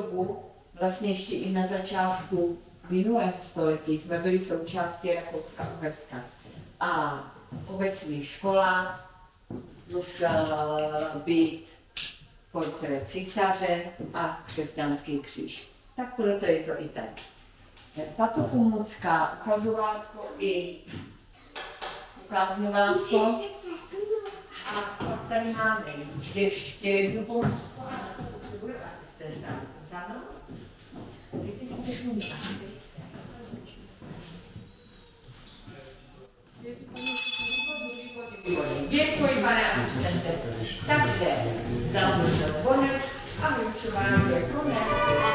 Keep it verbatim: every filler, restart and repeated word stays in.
dobu, vlastně ještě i na začátku minulého století, jsme byli součástí Rakouska-Uherska. A obecní škola musela být portrét císaře a křesťanský kříž. Tak proto je to i tak. Tato pomůcka, ukazovátko i ukázňovátko. A pak tady máme ještě jednu pomůcku a na to potřebuje asistenta. Ano? Ty teď můžeš mít asistent. Děkuji, pane asistente. Takže zazvonil zvonec a vyučování je konec.